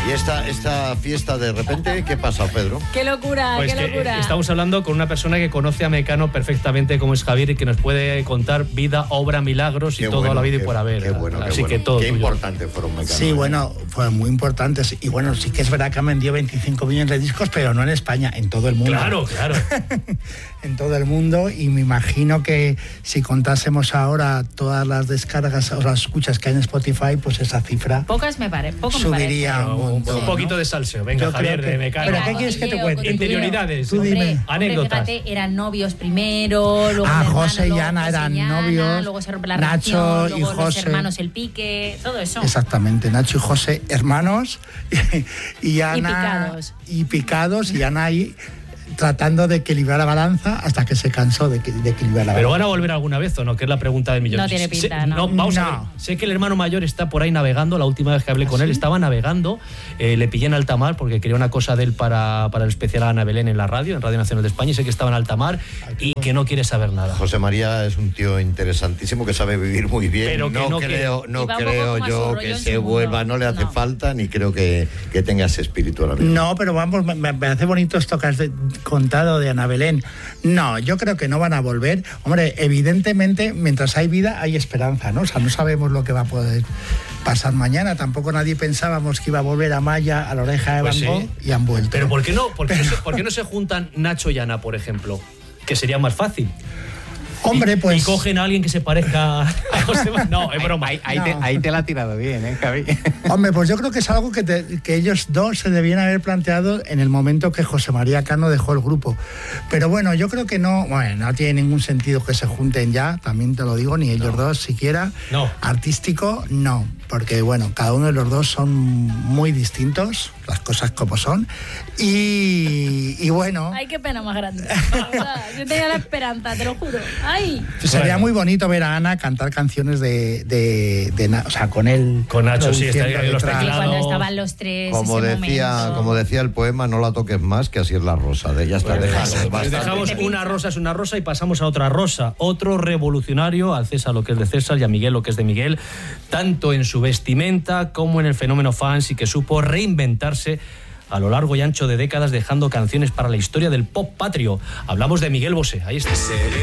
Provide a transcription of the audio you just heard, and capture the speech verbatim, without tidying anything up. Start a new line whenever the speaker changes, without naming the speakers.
Y esta, esta fiesta de repente, ¿qué pasa, Pedro?
¡Qué locura,
pues
qué
que
locura!
Estamos hablando con una persona que conoce a Mecano perfectamente, como es Javier, y que nos puede contar vida, obra, milagros y
Qué
todo
bueno,
a la vida
qué,
y por haber.
Qué bueno, qué
Así
bueno.
que todo
Qué
tuyo.
importante fueron Mecano.
Sí, bueno, fueron muy importantes. Y bueno, sí que es verdad que han vendido veinticinco millones de discos, pero no en España, en todo el mundo.
Claro, claro.
En todo el mundo, y me imagino que si contásemos ahora todas las descargas o las escuchas que hay en Spotify, pues esa cifra
Pocas me parece, poco me
subiría
parece.
un
Un,
montón,
un poquito
¿no?
de salseo. Venga,
Yo
Javier,
creo que-
de Mecano.
¿Pero qué quieres que te cuente?
Interioridades,
Tú dime.
Hombre,
anécdotas.
hombre, fíjate, eran novios primero, luego
Ah,
el hermano,
José y
luego
Ana
José
eran
y Ana,
novios,
luego se rompe la
Nacho
relación,
y
luego los
José.
hermanos el pique, todo eso.
Exactamente, Nacho y José, hermanos, y, y Ana.
picados.
Y picados, y Ana ahí tratando de equilibrar la balanza hasta que se cansó de, de equilibrar la
¿Pero
balanza.
van a volver alguna vez o no? Que es la pregunta del millón.
No tiene pinta,
Sé-
¿no?
Vamos a
No.
ver. Sé que el hermano mayor está por ahí navegando. La última vez que hablé con él estaba navegando. Eh, le pillé en alta mar porque quería una cosa de él para, para el especial a Ana Belén en la radio, en Radio Nacional de España. Y sé que estaba en alta mar y que no quiere saber nada.
José María es un tío interesantísimo que sabe vivir muy bien.
Pero que
no,
no
creo,
quiere.
no
Y va un poco
creo
como a su
yo
rollo
que
en
se
su
vuelva,
mundo.
no le hace
No.
falta, ni creo que, que tenga ese espíritu ahora mismo.
No, pero vamos, me, me hace bonito esto que has de- contado de Ana Belén. No, yo creo que no van a volver. Hombre, evidentemente, mientras hay vida, hay esperanza, ¿no? O sea, no sabemos lo que va a poder pasar mañana. Tampoco nadie pensábamos que iba a volver a Maya, a la oreja de
Pues
Van
sí.
Gogh, y han vuelto.
Pero ¿por qué no? ¿Por qué, no se, por qué no se juntan Nacho y Ana, por ejemplo? Que sería más fácil.
Hombre,
Y-
pues...
Y cogen a alguien que se parezca a José María. No, es broma.
Ahí, ahí
No.
te, ahí te la ha tirado bien, ¿eh, Javi?
Hombre, pues yo creo que es algo que, te- que ellos dos se debían haber planteado en el momento que José María Cano dejó el grupo. Pero bueno, yo creo que no, bueno, no tiene ningún sentido que se junten ya, también te lo digo, ni ellos dos siquiera.
No.
Artístico, no, porque bueno, cada uno de los dos son muy distintos, las cosas como son. Y, y bueno,
Ay, qué pena más grande. O sea, yo tenía la esperanza, te lo juro. Ay.
sería
Bueno.
muy bonito ver a Ana cantar canciones de, de, de Na- o sea, con él.
Con Nacho, sí,
produciendo
estaría en los
detrás.
Y
teclados.
cuando estaban los tres,
Como
ese
decía,
momento.
como decía el poema, no la toques más, que así es la rosa. De ya está, déjalo,
Pues
basta.
dejamos una rosa es una rosa y pasamos a otra rosa. Otro revolucionario, al César lo que es de César y a Miguel lo que es de Miguel, tanto en su vestimenta como en el fenómeno fans, y que supo reinventarse a lo largo y ancho de décadas, dejando canciones para la historia del pop patrio. Hablamos de Miguel Bosé. Ahí está.